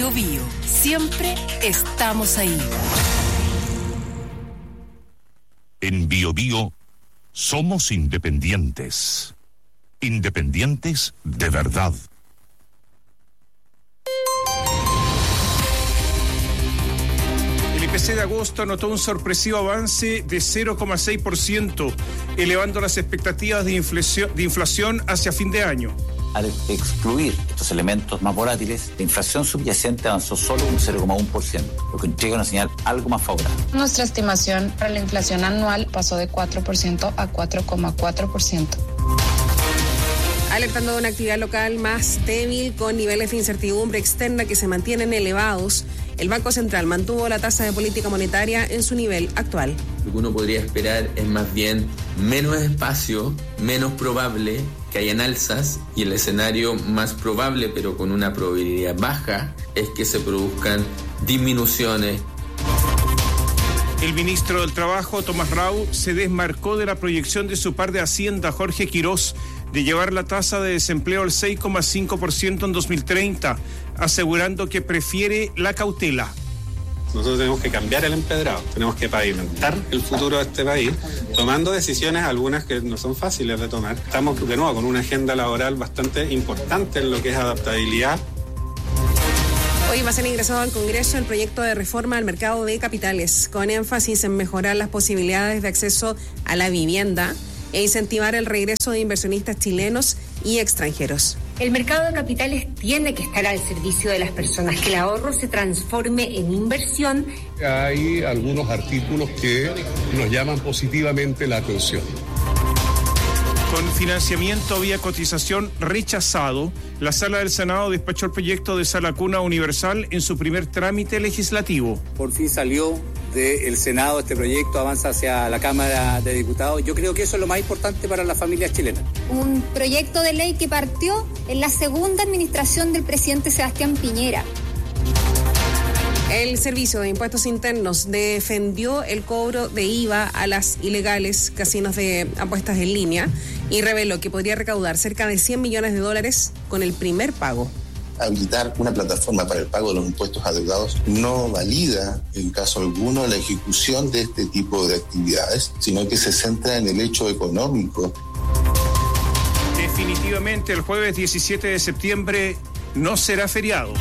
Bío. Siempre estamos ahí. En Bío somos independientes. Independientes de verdad. El IPC de agosto anotó un sorpresivo avance de 0,6%, elevando las expectativas de inflación hacia fin de año. Al excluir estos elementos más volátiles, la inflación subyacente avanzó solo un 0,1%, lo que entrega una señal algo más favorable. Nuestra estimación para la inflación anual pasó de 4% a 4,4%. Alertando de una actividad local más débil con niveles de incertidumbre externa que se mantienen elevados, el Banco Central mantuvo la tasa de política monetaria en su nivel actual. Lo que uno podría esperar es más bien menos espacio, menos probable que hayan alzas, y el escenario más probable, pero con una probabilidad baja, es que se produzcan disminuciones. El ministro del Trabajo, Tomás Rau, se desmarcó de la proyección de su par de Hacienda, Jorge Quirós, de llevar la tasa de desempleo al 6,5% en 2030, asegurando que prefiere la cautela. Nosotros tenemos que cambiar el empedrado, tenemos que pavimentar el futuro de este país, tomando decisiones, algunas que no son fáciles de tomar. Estamos de nuevo con una agenda laboral bastante importante en lo que es adaptabilidad. Hoy va a ser ingresado al Congreso el proyecto de reforma al mercado de capitales, con énfasis en mejorar las posibilidades de acceso a la vivienda e incentivar el regreso de inversionistas chilenos y extranjeros. El mercado de capitales tiene que estar al servicio de las personas, que el ahorro se transforme en inversión. Hay algunos artículos que nos llaman positivamente la atención. Con financiamiento vía cotización rechazado, la Sala del Senado despachó el proyecto de Sala Cuna Universal en su primer trámite legislativo. Por fin salió del Senado este proyecto, avanza hacia la Cámara de Diputados. Yo creo que eso es lo más importante para las familias chilenas. Un proyecto de ley que partió en la segunda administración del presidente Sebastián Piñera. El Servicio de Impuestos Internos defendió el cobro de IVA a las ilegales casinos de apuestas en línea y reveló que podría recaudar cerca de $100 millones con el primer pago. Habilitar una plataforma para el pago de los impuestos adeudados no valida en caso alguno la ejecución de este tipo de actividades, sino que se centra en el hecho económico. Definitivamente el jueves 17 de septiembre no será feriado.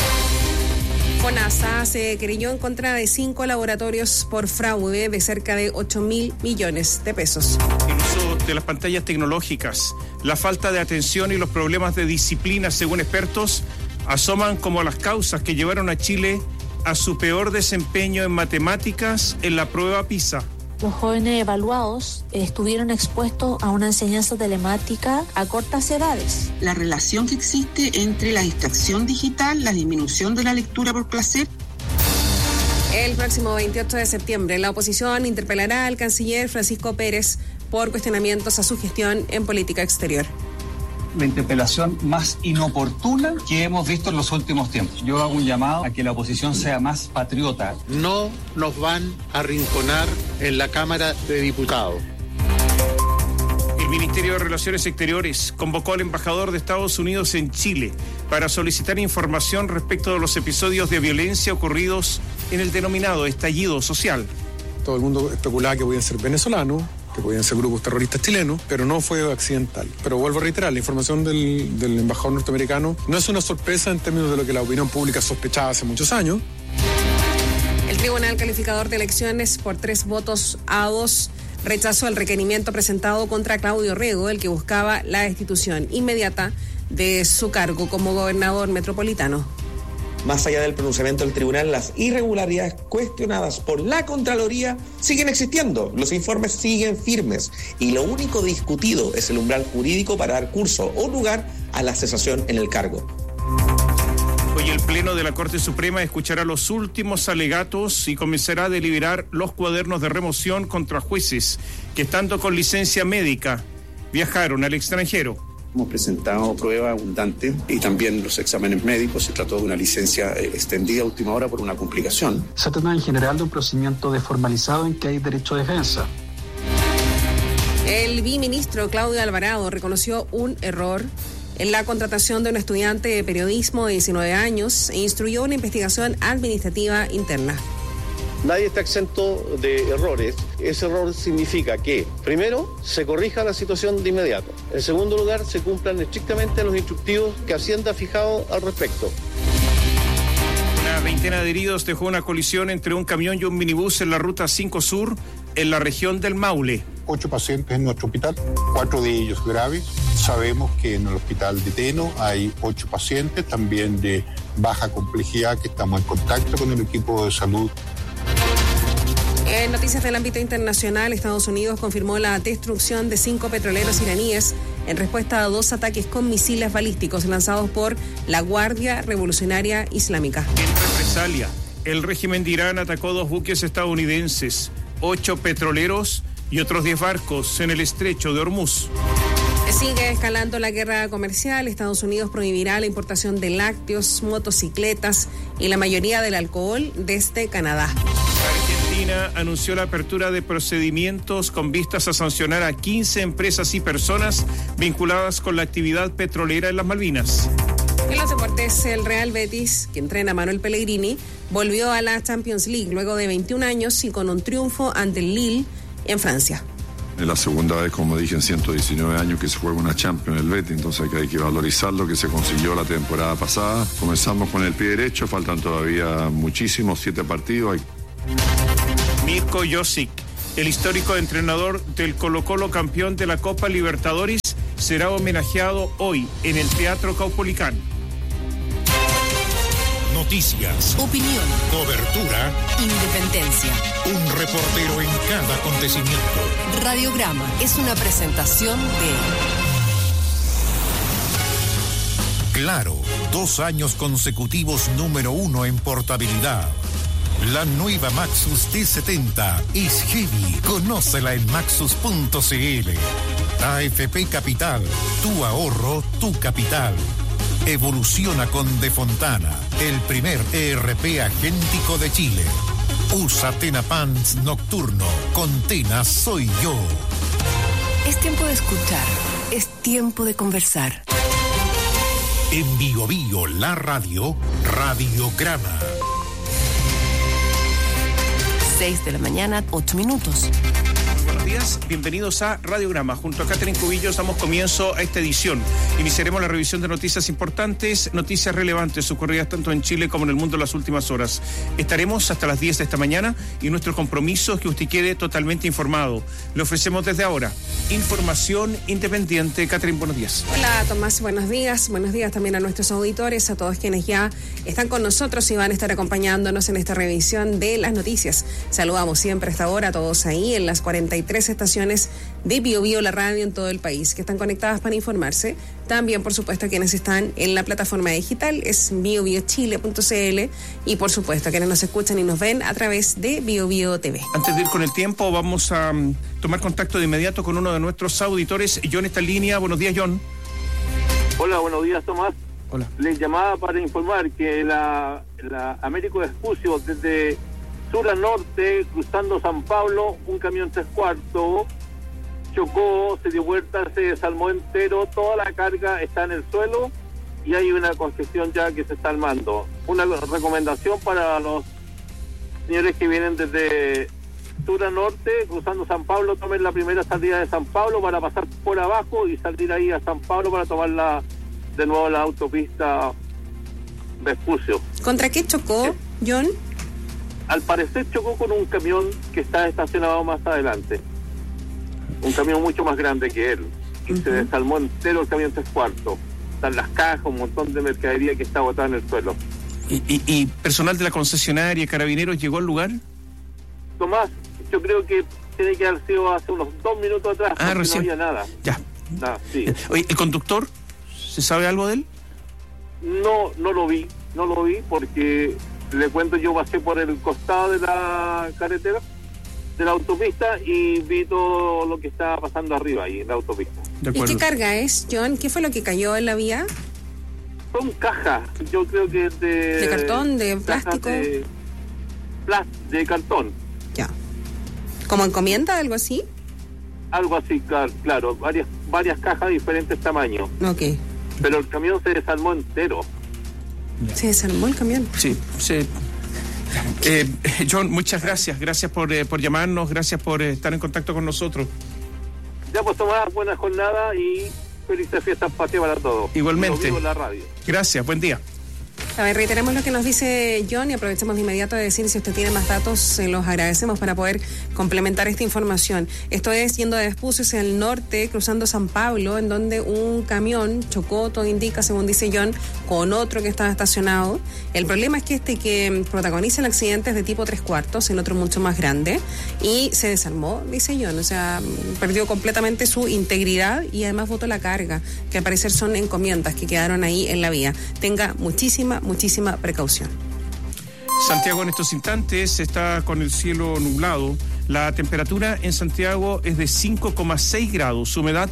FONASA se querelló en contra de 5 laboratorios por fraude de cerca de 8.000 millones de pesos. El uso de las pantallas tecnológicas, la falta de atención y los problemas de disciplina, según expertos, asoman como las causas que llevaron a Chile a su peor desempeño en matemáticas en la prueba PISA. Los jóvenes evaluados estuvieron expuestos a una enseñanza telemática a cortas edades. La relación que existe entre la distracción digital, la disminución de la lectura por placer. El próximo 28 de septiembre, la oposición interpelará al canciller Francisco Pérez por cuestionamientos a su gestión en política exterior. La interpelación más inoportuna que hemos visto en los últimos tiempos. Yo hago un llamado a que la oposición sea más patriota. No nos van a arrinconar en la Cámara de Diputados. El Ministerio de Relaciones Exteriores convocó al embajador de Estados Unidos en Chile para solicitar información respecto de los episodios de violencia ocurridos en el denominado estallido social. Todo el mundo especulaba que podían ser venezolanos, que podían ser grupos terroristas chilenos, pero no fue accidental. Pero vuelvo a reiterar, la información del embajador norteamericano no es una sorpresa en términos de lo que la opinión pública sospechaba hace muchos años. El Tribunal Calificador de Elecciones, por 3 votos a 2, rechazó el requerimiento presentado contra Claudio Rego, el que buscaba la destitución inmediata de su cargo como gobernador metropolitano. Más allá del pronunciamiento del tribunal, las irregularidades cuestionadas por la Contraloría siguen existiendo, los informes siguen firmes y lo único discutido es el umbral jurídico para dar curso o lugar a la cesación en el cargo. Hoy el Pleno de la Corte Suprema escuchará los últimos alegatos y comenzará a deliberar los cuadernos de remoción contra jueces que, estando con licencia médica, viajaron al extranjero. Hemos presentado prueba abundante y también los exámenes médicos. Se trató de una licencia extendida a última hora por una complicación. Se trata en general de un procedimiento desformalizado en que hay derecho a defensa. El viceministro Claudio Alvarado reconoció un error en la contratación de un estudiante de periodismo de 19 años e instruyó una investigación administrativa interna. Nadie está exento de errores. Ese error significa que, primero, se corrija la situación de inmediato. En segundo lugar, se cumplan estrictamente los instructivos que Hacienda ha fijado al respecto. Una veintena de heridos dejó una colisión entre un camión y un minibús en la ruta 5 Sur, en la región del Maule. 8 pacientes en nuestro hospital, 4 de ellos graves. Sabemos que en el hospital de Teno hay 8 pacientes, también de baja complejidad, que estamos en contacto con el equipo de salud. En noticias del ámbito internacional, Estados Unidos confirmó la destrucción de 5 petroleros iraníes en respuesta a 2 ataques con misiles balísticos lanzados por la Guardia Revolucionaria Islámica. En represalia, el régimen de Irán atacó 2 buques estadounidenses, 8 petroleros y otros 10 barcos en el estrecho de Hormuz. Sigue escalando la guerra comercial. Estados Unidos prohibirá la importación de lácteos, motocicletas y la mayoría del alcohol desde Canadá. Argentina anunció la apertura de procedimientos con vistas a sancionar a 15 empresas y personas vinculadas con la actividad petrolera en las Malvinas. En los deportes, el Real Betis, que entrena a Manuel Pellegrini, volvió a la Champions League luego de 21 años y con un triunfo ante el Lille en Francia. Es la segunda vez, como dije, en 119 años que se juega una Champions en el Betis, entonces hay que valorizar lo que se consiguió la temporada pasada. Comenzamos con el pie derecho, faltan todavía muchísimos, 7 partidos. Mirko Josic, el histórico entrenador del Colo-Colo campeón de la Copa Libertadores, será homenajeado hoy en el Teatro Caupolicán. Noticias, opinión, cobertura, independencia. Un reportero en cada acontecimiento. Radiograma es una presentación de Claro, 2 años consecutivos número 1 en portabilidad. La nueva Maxus T70 es heavy. Conócela en maxus.cl. AFP Capital, tu ahorro, tu capital. Evoluciona con De Fontana, el primer ERP agéntico de Chile. Usa Tena Pants Nocturno. Con Tena soy yo. Es tiempo de escuchar. Es tiempo de conversar. En Bio Bio, la radio, Radiograma. 6 de la mañana, 8 minutos. Buenos días, bienvenidos a Radiograma. Junto a Catherine Cubillos damos comienzo a esta edición. Iniciaremos la revisión de noticias importantes, noticias relevantes ocurridas tanto en Chile como en el mundo en las últimas horas. Estaremos hasta las 10 de esta mañana y nuestro compromiso es que usted quede totalmente informado. Le ofrecemos desde ahora información independiente. Catherine, buenos días. Hola Tomás, buenos días. Buenos días también a nuestros auditores, a todos quienes ya están con nosotros y van a estar acompañándonos en esta revisión de las noticias. Saludamos siempre a esta hora a todos ahí en las 43 estaciones de Bio Bio, la radio en todo el país, que están conectadas para informarse. También, por supuesto, a quienes están en la plataforma digital, es biobiochile.cl, y por supuesto a quienes nos escuchan y nos ven a través de Bio Bio TV. Antes de ir con el tiempo, vamos a tomar contacto de inmediato con uno de nuestros auditores. John está en línea. Buenos días, John. Hola, buenos días, Tomás. Hola. Les llamaba para informar que la Américo Vespucio, desde sur a norte, cruzando San Pablo, un camión 3/4 chocó, se dio vuelta, se desarmó entero, toda la carga está en el suelo y hay una congestión ya que se está armando. Una recomendación para los señores que vienen desde sur a norte, cruzando San Pablo, tomen la primera salida de San Pablo para pasar por abajo y salir ahí a San Pablo para tomar de nuevo la autopista Vespucio. ¿Contra qué chocó, John? Al parecer chocó con un camión que está estacionado más adelante. Un camión mucho más grande que él. Y se desarmó entero el camión 3/4. Están las cajas, un montón de mercadería que está botada en el suelo. ¿Y personal de la concesionaria, carabineros, llegó al lugar? Tomás, yo creo que tiene que haber sido hace unos 2 minutos atrás, porque recién. no había nada. Ya. Nada, sí. Oye, ¿el conductor? ¿Se sabe algo de él? No lo vi porque, le cuento, yo pasé por el costado de la carretera, de la autopista, y vi todo lo que estaba pasando arriba ahí en la autopista. ¿Y qué carga es, John? ¿Qué fue lo que cayó en la vía? Son cajas, yo creo que ¿de cartón, de plástico? De cartón. Ya. ¿Como encomienda, algo así? Algo así, claro, varias cajas de diferentes tamaños. Ok. pero el camión se desarmó entero. Se desarmó el camión. Sí. John, muchas gracias. Gracias por llamarnos, gracias por estar en contacto con nosotros. Ya pues, Tomás, buena jornada y felices fiestas patrias para todos. Igualmente. En la radio. Gracias, buen día. A ver, reiteremos lo que nos dice John y aprovechemos de inmediato de decir si usted tiene más datos, se los agradecemos para poder complementar esta información. Esto es yendo de Vespucio hacia el norte, cruzando San Pablo, en donde un camión chocó, todo indica, según dice John, con otro que estaba estacionado. El problema es que que protagoniza el accidente es de tipo 3/4, el otro mucho más grande, y se desarmó, dice John, o sea, perdió completamente su integridad y además botó la carga, que al parecer son encomiendas que quedaron ahí en la vía. Tenga muchísima precaución. Santiago en estos instantes está con el cielo nublado. La temperatura en Santiago es de 5,6 grados, humedad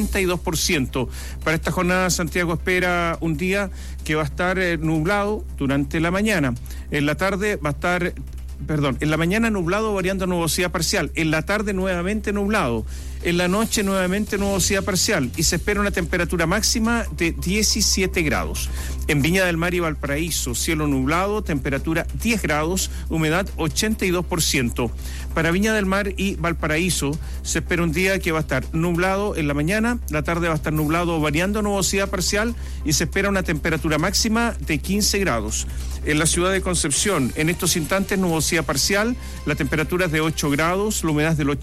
92%. Para esta jornada Santiago espera un día que va a estar nublado durante la mañana. En la tarde va a estar... en la mañana nublado variando a nubosidad parcial, en la tarde nuevamente nublado, en la noche nuevamente nubosidad parcial y se espera una temperatura máxima de 17 grados. En Viña del Mar y Valparaíso, cielo nublado, temperatura 10 grados, humedad 82%. Para Viña del Mar y Valparaíso se espera un día que va a estar nublado en la mañana, la tarde va a estar nublado variando a nubosidad parcial y se espera una temperatura máxima de 15 grados. En la ciudad de Concepción, en estos instantes nubosidad parcial, la temperatura es de 8 grados, la humedad del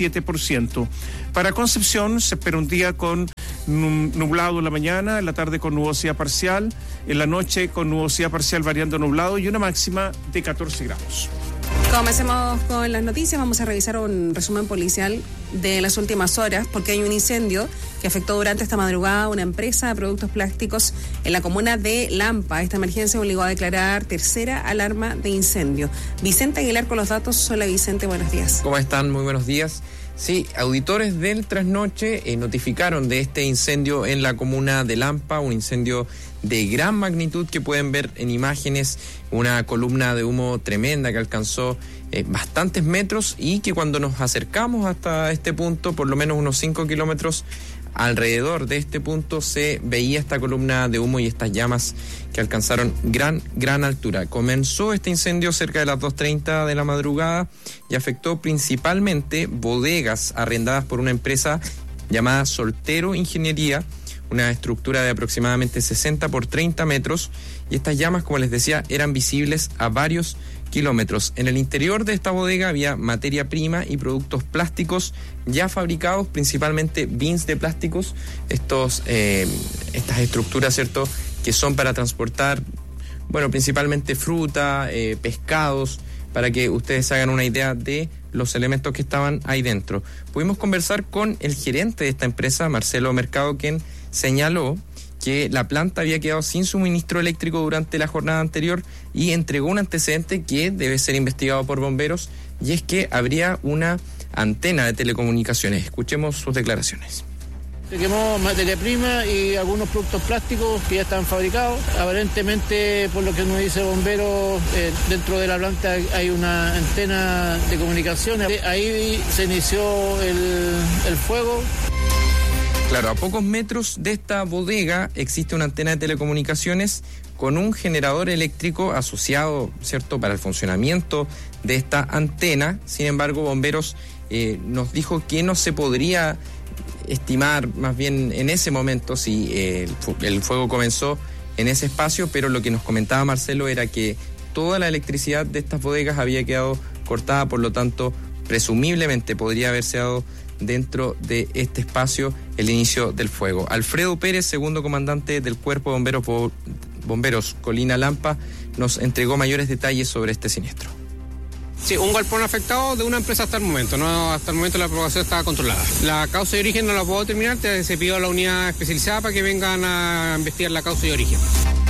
87%. Para Concepción se espera un día con nublado en la mañana, en la tarde con nubosidad parcial, en la noche con nubosidad parcial variando a nublado y una máxima de 14 grados. Comencemos con las noticias. Vamos a revisar un resumen policial de las últimas horas porque hay un incendio que afectó durante esta madrugada a una empresa de productos plásticos en la comuna de Lampa. Esta emergencia obligó a declarar tercera alarma de incendio. Vicente Aguilar con los datos. Hola Vicente, buenos días. ¿Cómo están? Muy buenos días. Sí, auditores del Trasnoche notificaron de este incendio en la comuna de Lampa, un incendio de gran magnitud que pueden ver en imágenes, una columna de humo tremenda que alcanzó bastantes metros y que cuando nos acercamos hasta este punto, por lo menos unos 5 kilómetros alrededor de este punto, se veía esta columna de humo y estas llamas que alcanzaron gran altura. Comenzó este incendio cerca de las 2:30 de la madrugada y afectó principalmente bodegas arrendadas por una empresa llamada Soltero Ingeniería, una estructura de aproximadamente 60 por 30 metros, y estas llamas, como les decía, eran visibles a varios kilómetros. En el interior de esta bodega había materia prima y productos plásticos ya fabricados, principalmente bins de plásticos, estas estructuras, ¿cierto?, que son para transportar, principalmente fruta, pescados, para que ustedes se hagan una idea de los elementos que estaban ahí dentro. Pudimos conversar con el gerente de esta empresa, Marcelo Mercado, quien señaló que la planta había quedado sin suministro eléctrico durante la jornada anterior y entregó un antecedente que debe ser investigado por bomberos, y es que habría una antena de telecomunicaciones. Escuchemos sus declaraciones. Se quemó materia prima y algunos productos plásticos que ya estaban fabricados. Aparentemente, por lo que nos dice bomberos, dentro de la planta hay una antena de comunicaciones. Ahí se inició el fuego. Claro, a pocos metros de esta bodega existe una antena de telecomunicaciones con un generador eléctrico asociado, ¿cierto?, para el funcionamiento de esta antena. Sin embargo, bomberos nos dijo que no se podría estimar más bien en ese momento si el fuego comenzó en ese espacio, pero lo que nos comentaba Marcelo era que toda la electricidad de estas bodegas había quedado cortada, por lo tanto, presumiblemente podría haberse dado dentro de este espacio el inicio del fuego. Alfredo Pérez, segundo comandante del Cuerpo de Bomberos Colina Lampa, nos entregó mayores detalles sobre este siniestro. Sí, un galpón afectado de una empresa hasta el momento. No, hasta el momento la propagación estaba controlada. La causa de origen no la puedo determinar, se pidió a la unidad especializada para que vengan a investigar la causa de origen.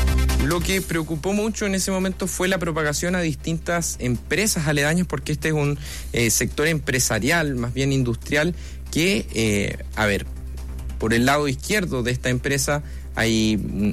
Lo que preocupó mucho en ese momento fue la propagación a distintas empresas aledañas, porque este es un sector empresarial, más bien industrial, que, por el lado izquierdo de esta empresa hay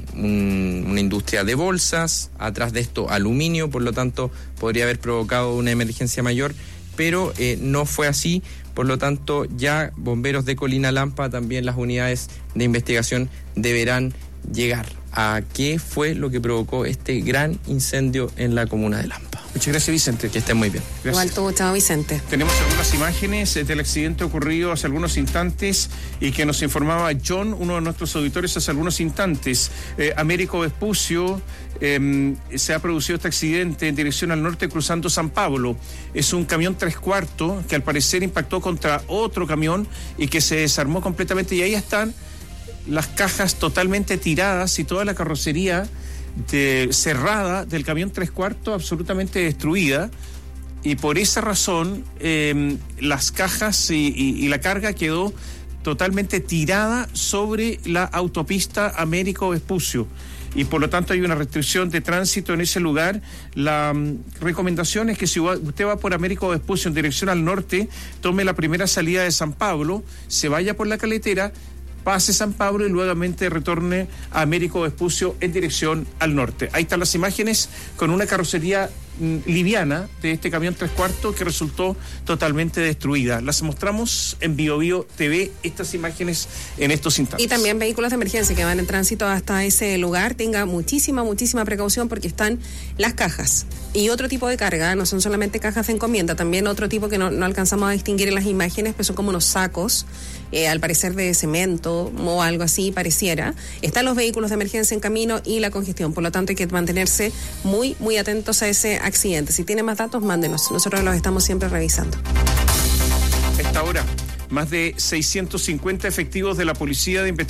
una industria de bolsas, atrás de esto aluminio, por lo tanto podría haber provocado una emergencia mayor, pero no fue así. Por lo tanto, ya bomberos de Colina Lampa, también las unidades de investigación deberán llegar a qué fue lo que provocó este gran incendio en la comuna de Lampa. Muchas gracias, Vicente. Que estén muy bien. Gracias. Igual tú, chao, Vicente. Tenemos algunas imágenes del accidente ocurrido hace algunos instantes y que nos informaba John, uno de nuestros auditores, hace algunos instantes. Américo Vespucio, se ha producido este accidente en dirección al norte cruzando San Pablo. Es un camión 3/4 que al parecer impactó contra otro camión y que se desarmó completamente, y ahí están las cajas totalmente tiradas y toda la carrocería cerrada del camión 3/4 absolutamente destruida, y por esa razón las cajas y la carga quedó totalmente tirada sobre la autopista Américo Vespucio, y por lo tanto hay una restricción de tránsito en ese lugar. La recomendación es que si usted va por Américo Vespucio en dirección al norte, tome la primera salida de San Pablo, se vaya por la Caletera, pase San Pablo y nuevamente retorne a Américo Vespucio en dirección al norte. Ahí están las imágenes con una carrocería liviana de este camión 3/4 que resultó totalmente destruida. Las mostramos en BioBio TV, estas imágenes en estos instantes. Y también vehículos de emergencia que van en tránsito hasta ese lugar, tenga muchísima precaución, porque están las cajas y otro tipo de carga, no son solamente cajas de encomienda, también otro tipo que no alcanzamos a distinguir en las imágenes, pero son como unos sacos, al parecer de cemento o algo así pareciera. Están los vehículos de emergencia en camino y la congestión, por lo tanto hay que mantenerse muy atentos a ese accidente. Si tiene más datos, mándenos, nosotros los estamos siempre revisando. A esta hora, más de 650 efectivos de la Policía de Investigación